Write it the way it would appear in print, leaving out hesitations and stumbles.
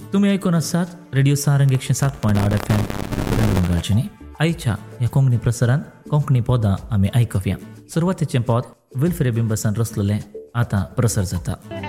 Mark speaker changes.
Speaker 1: तुम्ही ऐकून आसात रेडिओ सारंग 107.8 FM बंगालची. आयच्या ह्या कोंकणी प्रसारांत कोंकणी पदां आमी आयकूया. सुरवातीचें पद विल्फ्रे बिंबसान रचलेलें आतां प्रसार जाता.